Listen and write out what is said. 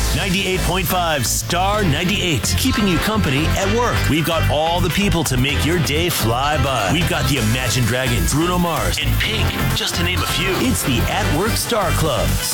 98.5 Star 98, keeping you company at work. We've got all the people to make your day fly by. We've got the Imagine Dragons, Bruno Mars, and Pink, just to name a few. It's the At Work Star Club.